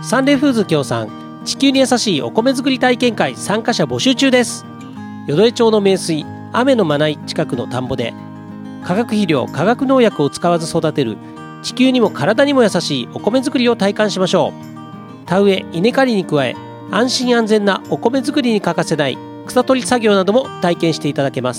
サンレイフーズ協賛地球に優しいお米作り体験会参加者募集中です。淀江町の名水雨のまない近くの田んぼで化学肥料化学農薬を使わず育てる地球にも体にも優しいお米作りを体感しましょう。田植え稲刈りに加え安心安全なお米作りに欠かせない草取り作業なども体験していただけます。